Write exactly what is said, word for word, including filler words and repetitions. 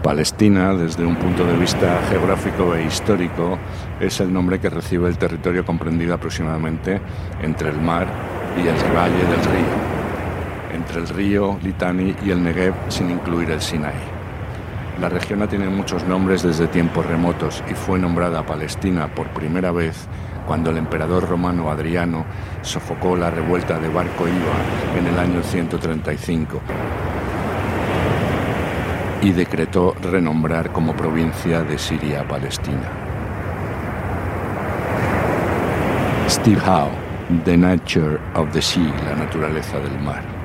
Palestina, desde un punto de vista geográfico e histórico, es el nombre que recibe el territorio comprendido aproximadamente entre el mar y el valle del río, entre el río Litani y el Negev, sin incluir el Sinaí. La región ha tenido muchos nombres desde tiempos remotos y fue nombrada Palestina por primera vez cuando el emperador romano Adriano sofocó la revuelta de Bar Kokhba en el año ciento treinta y cinco. Y decretó renombrar como provincia de Siria a Palestina. Steve Howe, The Nature of the Sea, la naturaleza del mar.